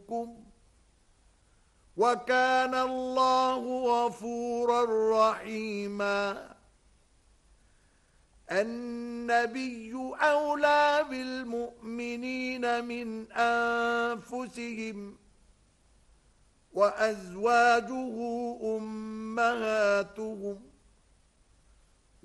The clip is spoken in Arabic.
منكم وكان الله غفورا رحيما. النبي أولى بالمؤمنين من أنفسهم وأزواجه أمهاتهم